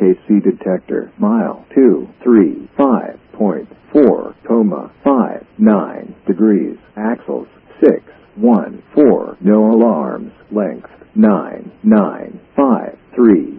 AC detector. Mile 235.4, 59 degrees. Axles 614. No alarms. Length 995.3